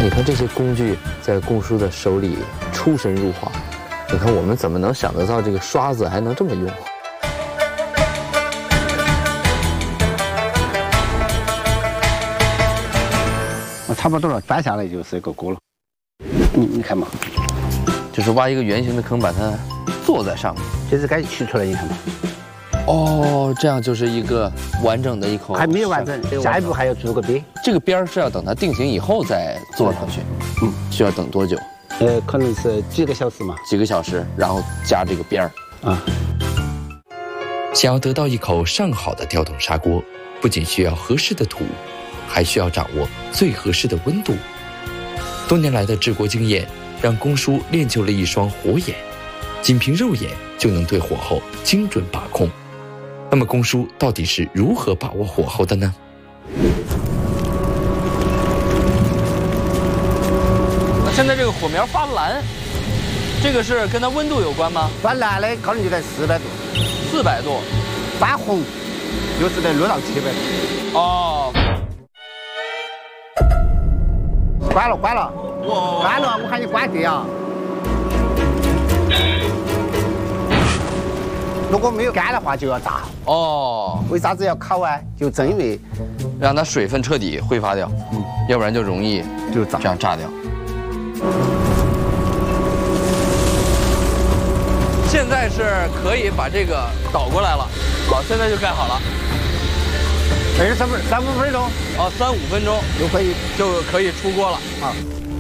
你看这些工具在龚叔的手里出神入化。你看我们怎么能想得到这个刷子还能这么用？ 我差不多了，搬下来就是一个锅了。你看嘛， 就是挖一个圆形的坑，把它坐在上面。 这是该取出来，你看嘛。 哦，这样就是一个完整的一口。 还没有完整，下一步还要做个边。 这个边儿是要等它定型以后再做上去。需要等多久？ 可能是几个小时嘛。 几个小时，然后加这个边儿。 啊。 想要得到一口上好的吊桶砂锅，不仅需要合适的土，还需要掌握最合适的温度。多年来的制锅经验，让龚叔练就了一双火眼，仅凭肉眼就能对火候精准把控。那么龚叔到底是如何把握火候的呢？ 现在这个火苗发蓝，这个是跟它温度有关吗？ 发蓝的可能就在400度 ，400度， 发红就是在6到700度。 哦， 关了，关了，我喊你关电啊！如果没有干的话，就要炸。 哦， 为啥子要烤啊？就正因为让它水分彻底挥发掉，要不然就容易就炸， 这样炸掉。现在是可以把这个倒过来了，好，现在就盖好了。 3、5分钟， 哦，3、5分钟就可以出锅了啊。